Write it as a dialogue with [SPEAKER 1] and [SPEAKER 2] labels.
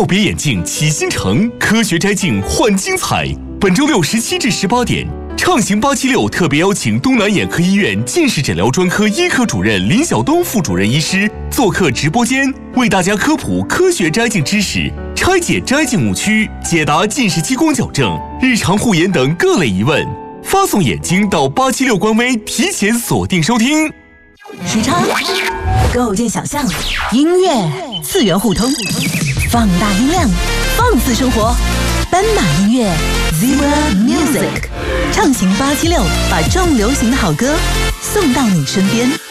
[SPEAKER 1] 告别眼镜起新城，科学摘镜换精彩。本周六17至18点，畅行876特别邀请东南眼科医院近视诊疗专科医科主任林晓东副主任医师做客直播间，为大家科普科学摘镜知识，拆解摘镜误区，解答近视激光矫正、日常护眼等各类疑问。发送眼睛到876官微，提前锁定收听。
[SPEAKER 2] 时差，构建想象，音乐次元互通，放大音量，放肆生活。斑马音乐 Zebra Music， 畅行876，把重流行的好歌送到你身边。